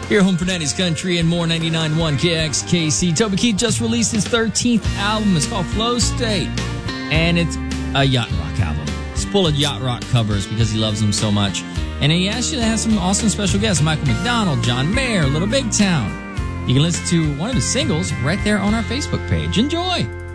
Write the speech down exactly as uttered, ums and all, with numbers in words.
Here, home for nineties country and more. Ninety-nine point one K X K C. Toby Keith just released his thirteenth album. It's called Flow State, and it's a yacht rock album. It's full of yacht rock covers because he loves them so much. And he actually has some awesome special guests: Michael McDonald, John Mayer, Little Big Town. You can listen to one of the singles right there on our Facebook page. Enjoy.